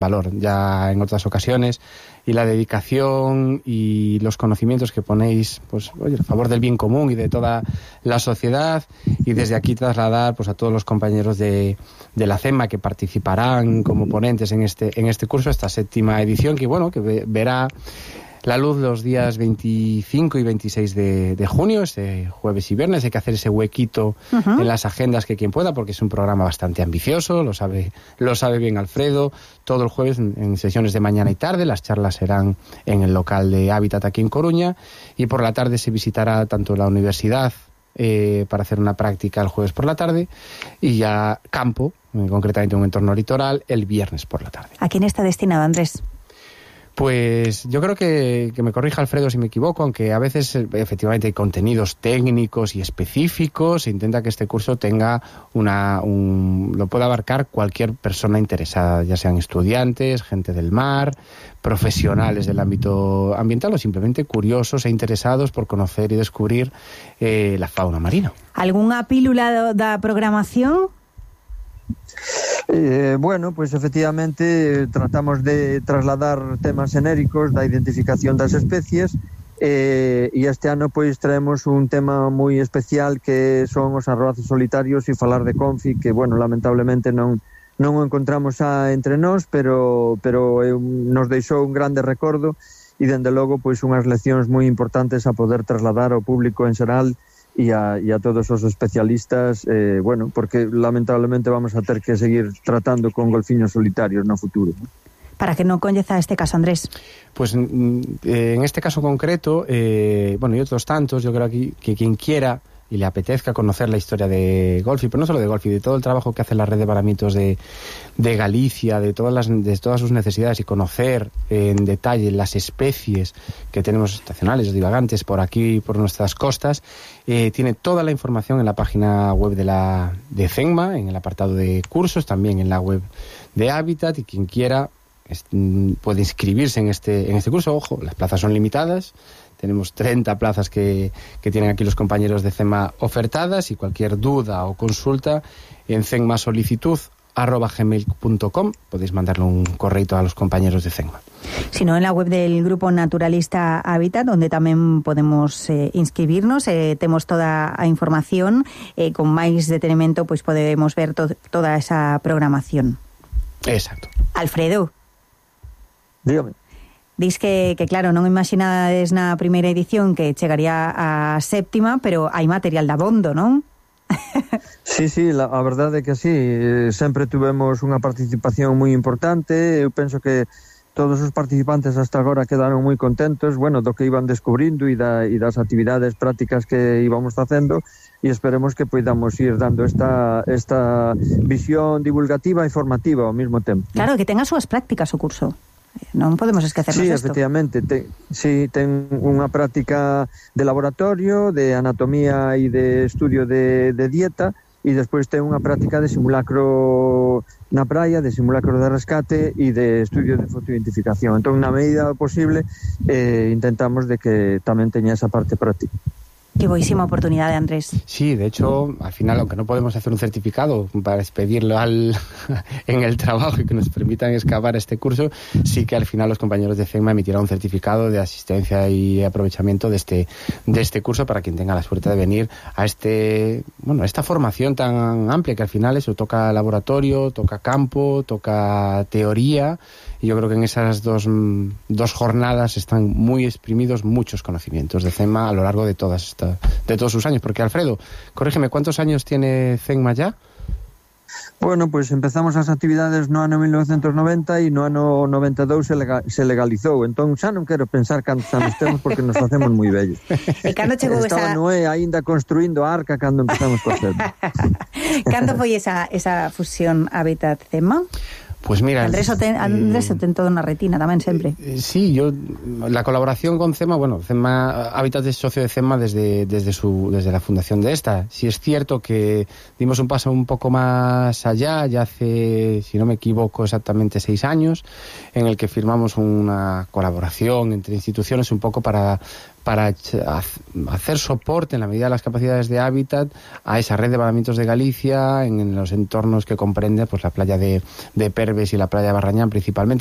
valor ya en otras ocasiones, y la dedicación y los conocimientos que ponéis, pues, oye, a favor del bien común y de toda la sociedad, y desde aquí trasladar, pues, a todos los compañeros de la CEMA que participarán como ponentes en este curso, esta 7ª edición, que bueno, que verá la luz los días 25 y 26 de junio, este jueves y viernes. Hay que hacer ese huequito en las agendas, que quien pueda, porque es un programa bastante ambicioso, lo sabe bien Alfredo. Todo el jueves en sesiones de mañana y tarde, las charlas serán en el local de Hábitat aquí en Coruña, y por la tarde se visitará tanto la universidad para hacer una práctica el jueves por la tarde, y ya campo, concretamente un entorno litoral, el viernes por la tarde. ¿A quién está destinado, Andrés? Pues yo creo que me corrija Alfredo si me equivoco, aunque a veces efectivamente hay contenidos técnicos y específicos. Se intenta que este curso tenga lo pueda abarcar cualquier persona interesada, ya sean estudiantes, gente del mar, profesionales del ámbito ambiental o simplemente curiosos e interesados por conocer y descubrir la fauna marina. ¿Alguna pílula da programación? Bueno, pues efectivamente tratamos de trasladar temas xenéricos da identificación das especies, e este ano pois traemos un tema moi especial que son os arroaces solitarios, e falar de Confi, que bueno, lamentablemente non o encontramos entre nós, pero nos deixou un grande recordo, e dende logo pois unhas leccións moi importantes a poder trasladar ao público en xeral e a todos os especialistas, bueno, porque lamentablemente vamos a ter que seguir tratando con golfiños solitarios no futuro, ¿no? Para que non coñeza este caso, Andrés. Pues en este caso concreto, bueno, y otros tantos, yo creo que quien quiera y le apetezca conocer la historia de Golfi, pero no solo de Golfi, de todo el trabajo que hace la red de varamientos de Galicia, de todas sus necesidades, y conocer en detalle las especies que tenemos estacionales o divagantes por aquí, por nuestras costas, tiene toda la información en la página web de CENMA, en el apartado de cursos, también en la web de Hábitat, y quien quiera puede inscribirse en este curso. Ojo, las plazas son limitadas. Tenemos 30 plazas que tienen aquí los compañeros de CEMA ofertadas, y cualquier duda o consulta en cenmasolicitud@gmail.com podéis mandarle un correo a los compañeros de CEMA. Si no, en la web del Grupo Naturalista Hábitat, donde tamén podemos inscribirnos, temos toda a información, con máis detenimento pois podemos ver toda esa programación. Exacto. Alfredo. Dígame. Dis que claro, non imaginades na primeira edición que chegaría a 7ª, pero hai material de abondo, non? Sí, a verdade é que sí, sempre tuvemos unha participación moi importante. Eu penso que todos os participantes hasta agora quedaron moi contentos, bueno, do que iban descubrindo e das actividades prácticas que íbamos facendo, e esperemos que podamos ir dando esta visión divulgativa e formativa ao mesmo tempo. Claro, que ten as súas prácticas o curso. Non podemos esquecernos disto. Sí, esto. efectivamente, ten unha práctica de laboratorio, de anatomía e de estudio de dieta, e despois ten unha práctica de simulacro na praia, de simulacro de rescate e de estudio de fotoidentificación. Entón, na medida posible, intentamos de que tamén teña esa parte práctica. Qué boísima oportunidad, Andrés. Sí, de hecho, al final, aunque no podemos hacer un certificado para expedirlo en el trabajo y que nos permitan excavar este curso, sí que al final los compañeros de CEMA emitirán un certificado de asistencia y aprovechamiento de este curso para quien tenga la suerte de venir a esta formación tan amplia, que al final eso toca laboratorio, toca campo, toca teoría, y yo creo que en esas dos jornadas están muy exprimidos muchos conocimientos de CEMA a lo largo de todos sus años. Porque, Alfredo, corrígeme, ¿cuántos años tiene CEMA ya? Bueno, pues empezamos as actividades no ano 1990 e no ano 92 se legalizou. Entón xa non quero pensar cantos anos temos, porque nos facemos moi vellos. E cando chegou Estaba Noé aínda construindo a arca cando empezamos co CEMA. Cando foi esa fusión Hábitat-CEMA? Pues mira, Andrés o ten todo na retina tamén sempre. Sí, la colaboración con CEMA, CEMA Hábitat es socio de CEMA desde la fundación de esta. Sí es cierto que dimos un paso un poco más allá, ya hace, si no me equivoco, exactamente 6 años, en el que firmamos una colaboración entre instituciones un poco para para hacer soporte en la medida de las capacidades de hábitat a esa red de badamientos de Galicia en los entornos que comprende pues la playa de Perves y la playa de Barrañán principalmente.